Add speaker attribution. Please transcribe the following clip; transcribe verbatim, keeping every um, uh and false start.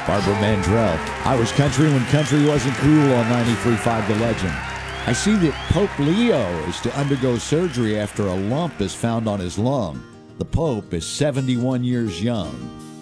Speaker 1: Barbara Mandrell. I was country when country wasn't cool on ninety-three point five The Legend. I see that Pope Leo is to undergo surgery after a lump is found on his lung. The Pope is seventy-one years young.